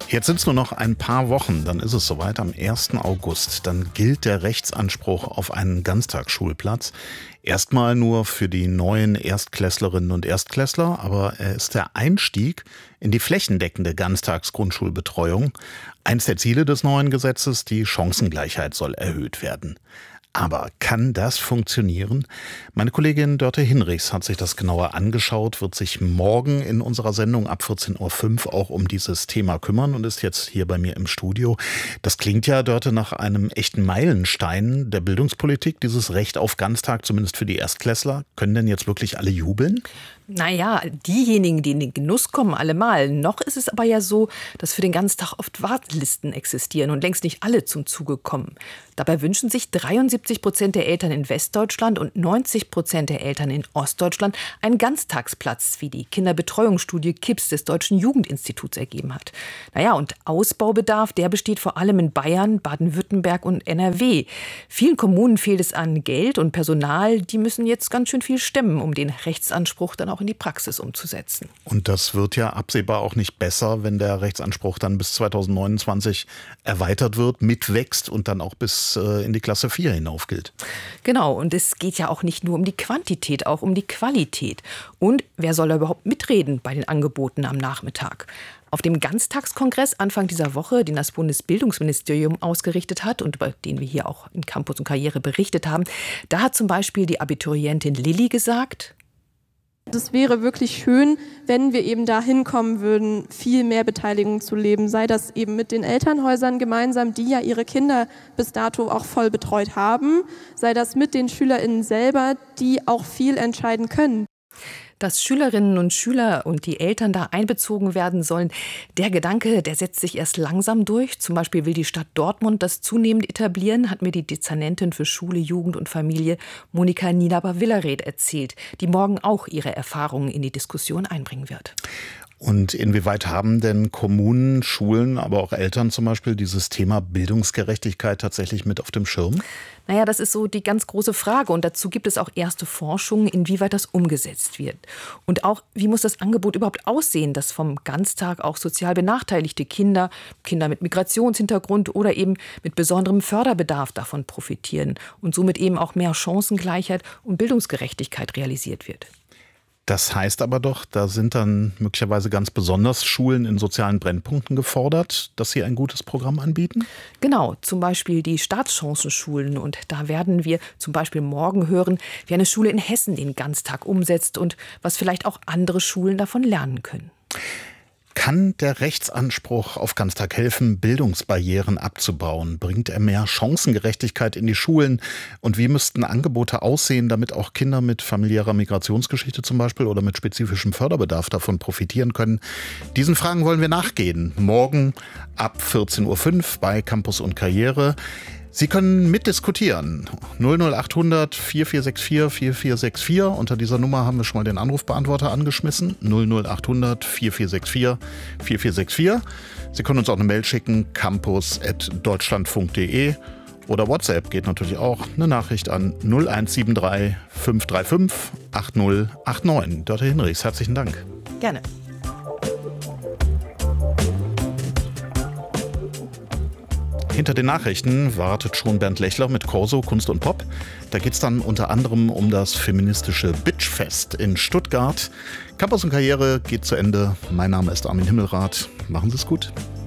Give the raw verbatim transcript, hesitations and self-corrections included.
Jetzt sind es nur noch ein paar Wochen, dann ist es soweit, am ersten August. Dann gilt der Rechtsanspruch auf einen Ganztagsschulplatz. Erstmal nur für die neuen Erstklässlerinnen und Erstklässler, aber er ist der Einstieg in die flächendeckende Ganztagsgrundschulbetreuung. Eins der Ziele des neuen Gesetzes, die Chancengleichheit soll erhöht werden. Aber kann das funktionieren? Meine Kollegin Dörte Hinrichs hat sich das genauer angeschaut, wird sich morgen in unserer Sendung ab vierzehn Uhr fünf auch um dieses Thema kümmern und ist jetzt hier bei mir im Studio. Das klingt ja, Dörte, nach einem echten Meilenstein der Bildungspolitik, dieses Recht auf Ganztag, zumindest für die Erstklässler. Können denn jetzt wirklich alle jubeln? Naja, diejenigen, die in den Genuss kommen, allemal. Noch ist es aber ja so, dass für den Ganztag oft Wartelisten existieren und längst nicht alle zum Zuge kommen. Dabei wünschen sich dreiundsiebzig Prozent der Eltern in Westdeutschland und neunzig Prozent der Eltern in Ostdeutschland einen Ganztagsplatz, wie die Kinderbetreuungsstudie K I P S des Deutschen Jugendinstituts ergeben hat. Naja, und Ausbaubedarf, der besteht vor allem in Bayern, Baden-Württemberg und N R W. Vielen Kommunen fehlt es an Geld und Personal. Die müssen jetzt ganz schön viel stemmen, um den Rechtsanspruch dann auch in die Praxis umzusetzen. Und das wird ja absehbar auch nicht besser, wenn der Rechtsanspruch dann bis zweitausendneunundzwanzig erweitert wird, mitwächst und dann auch bis äh, in die Klasse vier hinauf gilt. Genau, und es geht ja auch nicht nur um die Quantität, auch um die Qualität. Und wer soll da überhaupt mitreden bei den Angeboten am Nachmittag? Auf dem Ganztagskongress Anfang dieser Woche, den das Bundesbildungsministerium ausgerichtet hat und über den wir hier auch in Campus und Karriere berichtet haben, da hat zum Beispiel die Abiturientin Lilly gesagt: Das wäre wirklich schön, wenn wir eben dahin kommen würden, viel mehr Beteiligung zu leben. Sei das eben mit den Elternhäusern gemeinsam, die ja ihre Kinder bis dato auch voll betreut haben. Sei das mit den SchülerInnen selber, die auch viel entscheiden können. Dass Schülerinnen und Schüler und die Eltern da einbezogen werden sollen, der Gedanke, der setzt sich erst langsam durch. Zum Beispiel will die Stadt Dortmund das zunehmend etablieren, hat mir die Dezernentin für Schule, Jugend und Familie Monika Nienaber-Willaret erzählt, die morgen auch ihre Erfahrungen in die Diskussion einbringen wird. Und inwieweit haben denn Kommunen, Schulen, aber auch Eltern zum Beispiel dieses Thema Bildungsgerechtigkeit tatsächlich mit auf dem Schirm? Naja, das ist so die ganz große Frage. Und dazu gibt es auch erste Forschungen, inwieweit das umgesetzt wird. Und auch, wie muss das Angebot überhaupt aussehen, dass vom Ganztag auch sozial benachteiligte Kinder, Kinder mit Migrationshintergrund oder eben mit besonderem Förderbedarf davon profitieren und somit eben auch mehr Chancengleichheit und Bildungsgerechtigkeit realisiert wird. Das heißt aber doch, da sind dann möglicherweise ganz besonders Schulen in sozialen Brennpunkten gefordert, dass sie ein gutes Programm anbieten? Genau, zum Beispiel die Staatschancenschulen. Und da werden wir zum Beispiel morgen hören, wie eine Schule in Hessen den Ganztag umsetzt und was vielleicht auch andere Schulen davon lernen können. Kann der Rechtsanspruch auf Ganztag helfen, Bildungsbarrieren abzubauen? Bringt er mehr Chancengerechtigkeit in die Schulen? Und wie müssten Angebote aussehen, damit auch Kinder mit familiärer Migrationsgeschichte zum Beispiel oder mit spezifischem Förderbedarf davon profitieren können? Diesen Fragen wollen wir nachgehen. Morgen ab vierzehn Uhr fünf bei Campus und Karriere. Sie können mitdiskutieren. null null acht hundert vier vier sechs vier vier vier sechs vier. Unter dieser Nummer haben wir schon mal den Anrufbeantworter angeschmissen. null null acht hundert vier vier sechs vier vier vier sechs vier. Sie können uns auch eine Mail schicken, campus at deutschlandfunk punkt de. Oder WhatsApp geht natürlich auch. Eine Nachricht an null eins sieben drei fünf drei fünf acht null acht neun. Dörte Hinrichs, herzlichen Dank. Gerne. Hinter den Nachrichten wartet schon Bernd Lechler mit Corso, Kunst und Pop. Da geht es dann unter anderem um das feministische Bitchfest in Stuttgart. Campus und Karriere geht zu Ende. Mein Name ist Armin Himmelrath. Machen Sie es gut.